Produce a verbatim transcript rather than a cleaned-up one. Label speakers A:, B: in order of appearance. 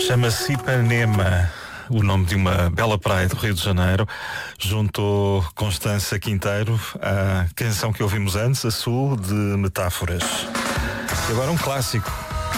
A: Chama-se Ipanema, o nome de uma bela praia do Rio de Janeiro. Juntou Constança Quinteiro à canção que ouvimos antes, A Sul, de Metáforas. E agora um clássico.